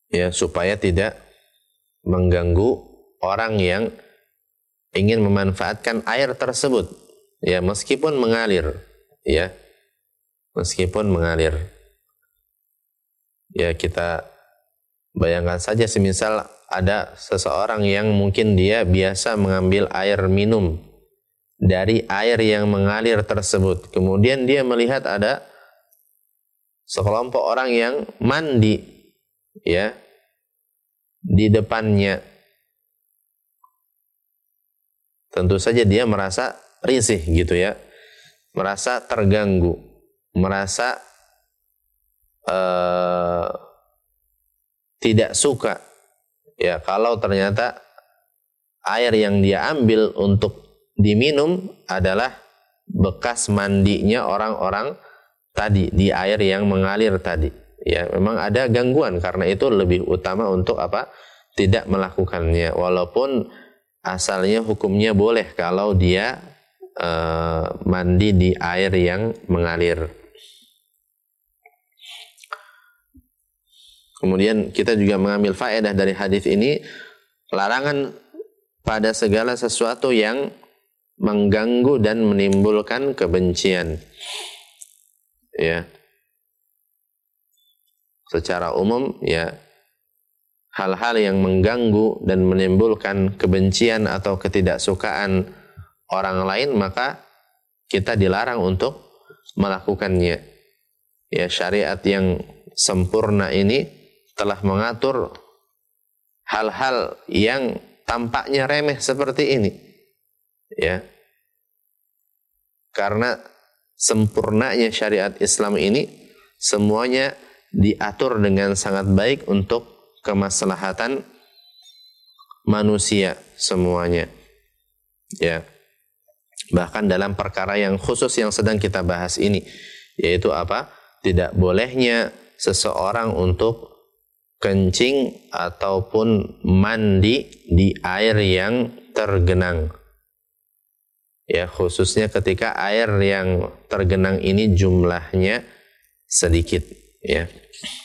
ya, supaya tidak mengganggu orang yang ingin memanfaatkan air tersebut, ya, meskipun mengalir, ya, meskipun mengalir. Ya, kita bayangkan saja semisal ada seseorang yang mungkin dia biasa mengambil air minum dari air yang mengalir tersebut. Kemudian dia melihat ada sekelompok orang yang mandi, ya, di depannya. Tentu saja dia merasa risih gitu ya, merasa terganggu, merasa tidak suka, ya, kalau ternyata air yang dia ambil untuk diminum adalah bekas mandinya orang-orang tadi di air yang mengalir tadi. Ya, memang ada gangguan, karena itu lebih utama untuk apa? Tidak melakukannya, walaupun asalnya hukumnya boleh kalau dia mandi di air yang mengalir. Kemudian kita juga mengambil faedah dari hadis ini, larangan pada segala sesuatu yang mengganggu dan menimbulkan kebencian. Ya. Secara umum, ya, hal-hal yang mengganggu dan menimbulkan kebencian atau ketidaksukaan orang lain, maka kita dilarang untuk melakukannya. Ya, syariat yang sempurna ini telah mengatur hal-hal yang tampaknya remeh seperti ini, ya, karena sempurnanya syariat Islam ini semuanya diatur dengan sangat baik untuk kemaslahatan manusia semuanya, ya. Bahkan dalam perkara yang khusus yang sedang kita bahas ini, yaitu apa? Tidak bolehnya seseorang untuk kencing ataupun mandi di air yang tergenang. Ya, khususnya ketika air yang tergenang ini jumlahnya sedikit, ya.